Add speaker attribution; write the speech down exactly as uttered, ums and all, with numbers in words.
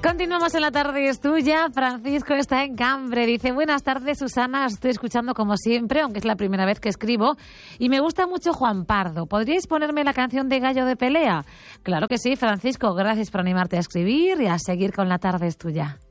Speaker 1: Continuamos en La Tarde es Tuya. Francisco está en Cambre. Dice, buenas tardes, Susana. Os estoy escuchando como siempre, aunque es la primera vez que escribo. Y me gusta mucho Juan Pardo. ¿Podríais ponerme la canción de Gallo de Pelea? Claro que sí, Francisco. Gracias por animarte a escribir y a seguir con La Tarde es Tuya.